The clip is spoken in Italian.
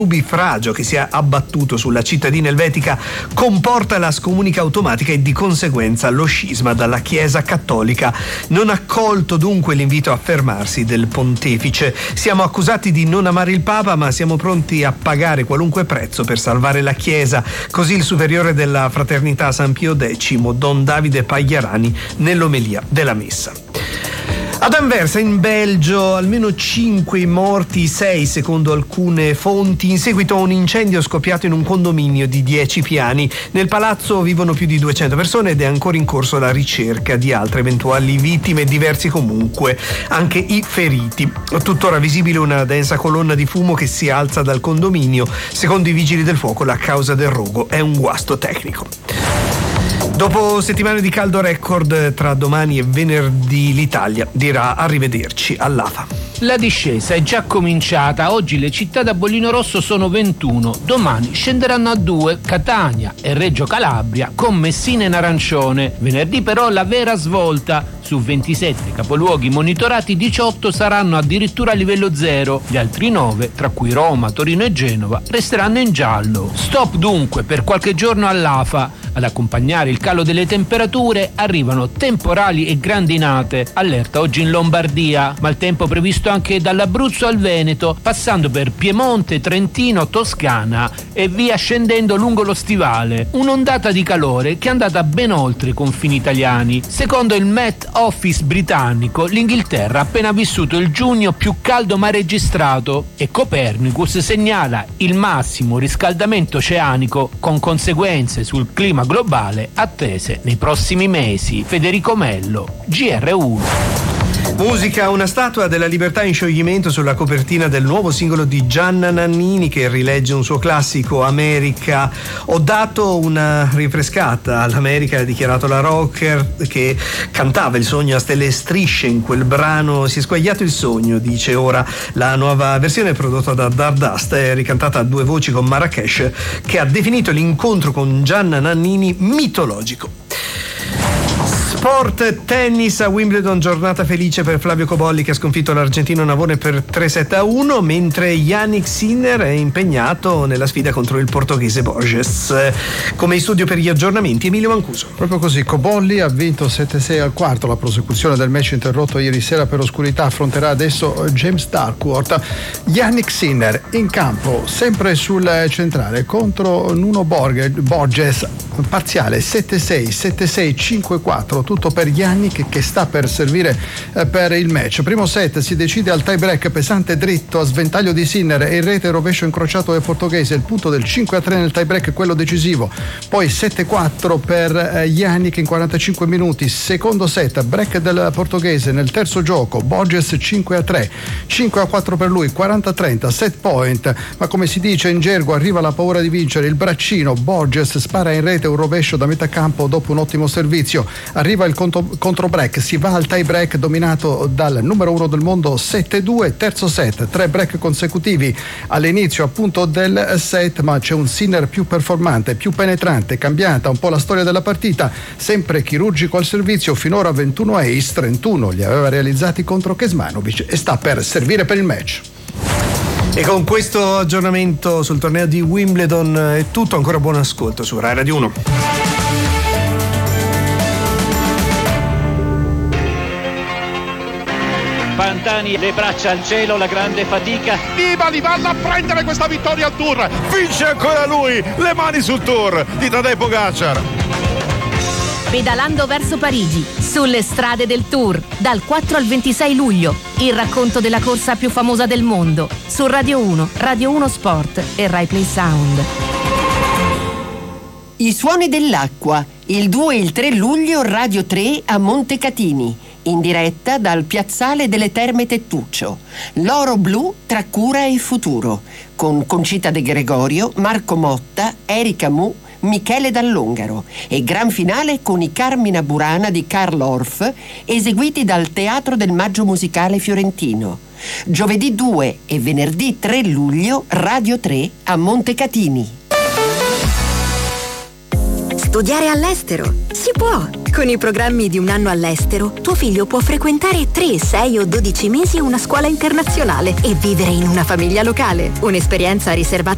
nubifragio che si è abbattuto sulla cittadina elvetica comporta la scomunica automatica e di conseguenza lo scisma dalla Chiesa cattolica. Non accolto dunque l'invito a fermarsi del pontefice. Siamo accusati di non amare il Papa, ma siamo pronti a pagare qualunque prezzo per salvare la Chiesa. Così il superiore della Fraternità San Pio X, Don Davide Pagliarani, nell'omelia della messa. Ad Anversa, in Belgio, almeno 5 morti, 6 secondo alcune fonti, in seguito a un incendio scoppiato in un condominio di 10 piani. Nel palazzo vivono più di 200 persone ed è ancora in corso la ricerca di altre eventuali vittime, diversi comunque anche i feriti. Tuttora visibile una densa colonna di fumo che si alza dal condominio. Secondo i vigili del fuoco la causa del rogo è un guasto tecnico. Dopo settimane di caldo record, tra domani e venerdì l'Italia dirà arrivederci all'AFA. La discesa è già cominciata. Oggi le città da bollino rosso sono 21. Domani scenderanno a 2 Catania e Reggio Calabria con Messina in arancione. Venerdì però la vera svolta. Su 27 capoluoghi monitorati, 18 saranno addirittura a livello 0. Gli altri 9, tra cui Roma, Torino e Genova, resteranno in giallo. Stop dunque per qualche giorno all'AFA. Ad accompagnare il calo delle temperature arrivano temporali e grandinate. Allerta oggi in Lombardia, maltempo previsto anche dall'Abruzzo al Veneto, passando per Piemonte, Trentino, Toscana e via scendendo lungo lo stivale. Un'ondata di calore che è andata ben oltre i confini italiani. Secondo il Met Office britannico, l'Inghilterra ha appena vissuto il giugno più caldo mai registrato e Copernicus segnala il massimo riscaldamento oceanico con conseguenze sul clima globale attese nei prossimi mesi. Federico Mello, GR1. Musica, una statua della libertà in scioglimento sulla copertina del nuovo singolo di Gianna Nannini che rilegge un suo classico, America. Ho dato una rinfrescata all'America, ha dichiarato la rocker che cantava il sogno a stelle e strisce in quel brano. Si è squagliato il sogno, dice ora. La nuova versione prodotta da Dardust è ricantata a due voci con Marrakesh, che ha definito l'incontro con Gianna Nannini mitologico. Sport, tennis a Wimbledon, giornata felice per Flavio Cobolli che ha sconfitto l'argentino Navone per 3-7-1, mentre Yannick Sinner è impegnato nella sfida contro il portoghese Borges. Come in studio per gli aggiornamenti Emilio Mancuso. Proprio così, Cobolli ha vinto 7-6 al quarto, la prosecuzione del match interrotto ieri sera per oscurità affronterà adesso James Darkworth. Yannick Sinner in campo, sempre sul centrale contro Nuno Borges, parziale 7-6, 7-6, 5-4, tutto per Yannick che sta per servire per il match. Primo set si decide al tie break pesante dritto a sventaglio di Sinner e in rete rovescio incrociato del portoghese. Il punto del 5-3 nel tie break è quello decisivo. Poi 7-4 per Yannick in 45 minuti. Secondo set, break del portoghese nel terzo gioco. Borges 5-3, 5-4 per lui, 40-30, set point. Ma come si dice in gergo, arriva la paura di vincere. Il braccino, Borges spara in rete un rovescio da metà campo dopo un ottimo servizio. Arriva il contro break, si va al tie break dominato dal numero 1 del mondo 7-2, terzo set, 3 break consecutivi all'inizio appunto del set, ma c'è un Sinner più performante, più penetrante, cambiata un po' la storia della partita, sempre chirurgico al servizio, finora 21 ace, 31 li aveva realizzati contro Kecmanovic e sta per servire per il match. E con questo aggiornamento sul torneo di Wimbledon è tutto, ancora buon ascolto su Rai Radio 1. Pantani, le braccia al cielo, la grande fatica. Nibali vanno a prendere questa vittoria al Tour, vince ancora lui, le mani sul Tour di Tadej Pogačar. Pedalando verso Parigi, sulle strade del Tour, dal 4 al 26 luglio, il racconto della corsa più famosa del mondo, su Radio 1, Radio 1 Sport e Rai Play Sound. I suoni dell'acqua, il 2 e il 3 luglio Radio 3 a Montecatini, in diretta dal Piazzale delle Terme Tettuccio. L'oro blu tra cura e futuro, con Concita De Gregorio, Marco Motta, Erika Mu, Michele Dall'Ongaro e gran finale con i Carmina Burana di Karl Orff eseguiti dal Teatro del Maggio Musicale Fiorentino. Giovedì 2 e venerdì 3 luglio Radio 3 a Montecatini. Studiare all'estero? Si può! Con i programmi di un anno all'estero, tuo figlio può frequentare 3, 6 o 12 mesi una scuola internazionale e vivere in una famiglia locale. Un'esperienza riservata